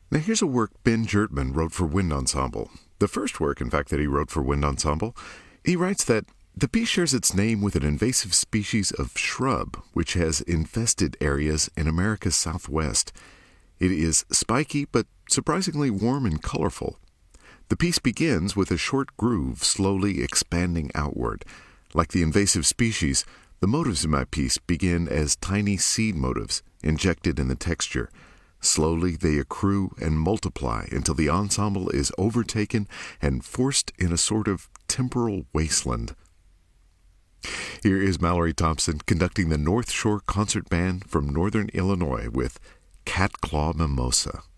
Now here's a work Ben Jertman wrote for Wind Ensemble. The first work, in fact, that he wrote for Wind Ensemble. He writes that the piece shares its name with an invasive species of shrub which has infested areas in America's southwest. It is spiky but surprisingly warm and colorful. The piece begins with a short groove slowly expanding outward. Like the invasive species, the motives in my piece begin as tiny seed motives injected in the texture. Slowly they accrue and multiply until the ensemble is overtaken and forced in a sort of temporal wasteland. Here is Mallory Thompson conducting the North Shore Concert Band from Northern Illinois with Cat Claw Mimosa.